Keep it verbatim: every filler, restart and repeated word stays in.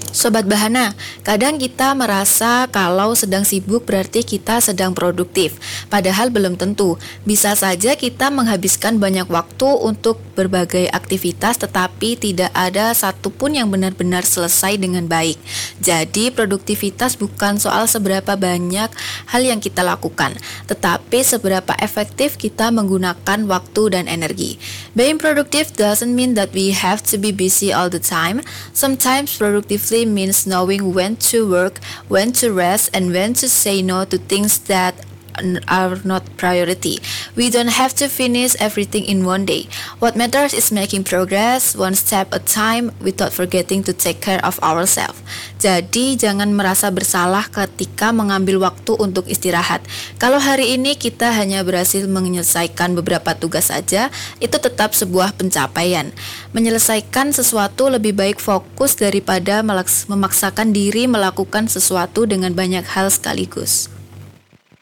Sobat Bahana, kadang kita merasa kalau sedang sibuk berarti kita sedang produktif. Padahal belum tentu. Bisa saja kita menghabiskan banyak waktu untuk berbagai aktivitas tetapi tidak ada satupun yang benar-benar selesai dengan baik. Jadi produktivitas bukan soal seberapa banyak hal yang kita lakukan, tetapi seberapa efektif kita menggunakan waktu dan energi. Being productive doesn't mean that we have to be busy all the time. Sometimes productively means knowing when to work, when to rest, and when to say no to things that are not priority. We don't have to finish everything in one day. What matters is making progress one step at a time without forgetting to take care of ourselves. Jadi jangan merasa bersalah ketika mengambil waktu untuk istirahat. Kalau hari ini kita hanya berhasil menyelesaikan beberapa tugas saja, itu tetap sebuah pencapaian. Menyelesaikan sesuatu lebih baik fokus daripada memaksakan diri melakukan sesuatu dengan banyak hal sekaligus.